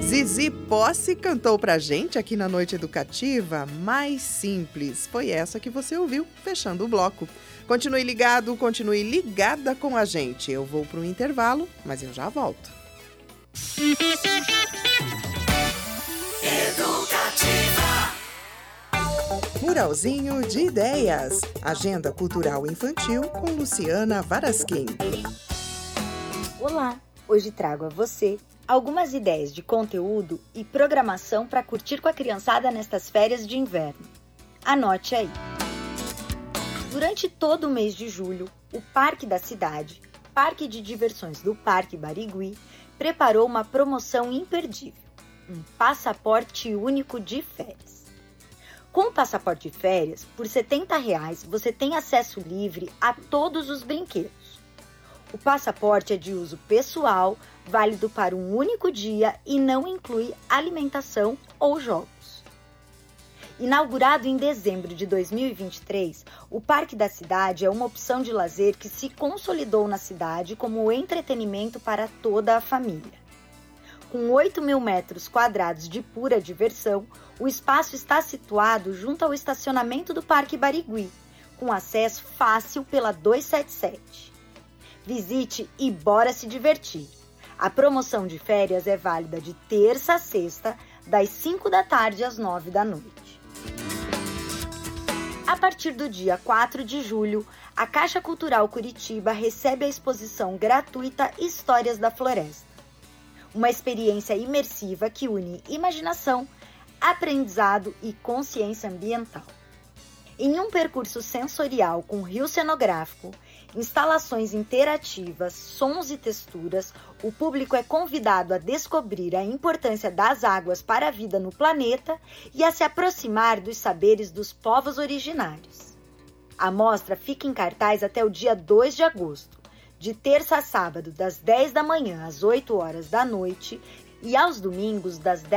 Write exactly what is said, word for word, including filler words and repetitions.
Zizi Posse cantou pra gente aqui na Noite Educativa Mais Simples. Foi essa que você ouviu, fechando o bloco. Continue ligado, continue ligada com a gente. Eu vou para um intervalo, mas eu já volto. Educativa. Muralzinho de Ideias. Agenda Cultural Infantil com Luciana Varasquim. Olá, hoje trago a você algumas ideias de conteúdo e programação para curtir com a criançada nestas férias de inverno. Anote aí. Durante todo o mês de julho, o Parque da Cidade, Parque de Diversões do Parque Barigui, preparou uma promoção imperdível, um passaporte único de férias. Com o passaporte de férias, por setenta reais, você tem acesso livre a todos os brinquedos. O passaporte é de uso pessoal, válido para um único dia e não inclui alimentação ou jogos. Inaugurado em dezembro de dois mil e vinte e três, o Parque da Cidade é uma opção de lazer que se consolidou na cidade como entretenimento para toda a família. Com oito mil metros quadrados de pura diversão, o espaço está situado junto ao estacionamento do Parque Barigui, com acesso fácil pela duzentos e setenta e sete. Visite e bora se divertir! A promoção de férias é válida de terça a sexta, das cinco da tarde às nove da noite. A partir do dia quatro de julho, a Caixa Cultural Curitiba recebe a exposição gratuita Histórias da Floresta. Uma experiência imersiva que une imaginação, aprendizado e consciência ambiental. Em um percurso sensorial com rio cenográfico, instalações interativas, sons e texturas, o público é convidado a descobrir a importância das águas para a vida no planeta e a se aproximar dos saberes dos povos originários. A mostra fica em cartaz até o dia dois de agosto, de terça a sábado, das dez da manhã às oito horas da noite e aos domingos, das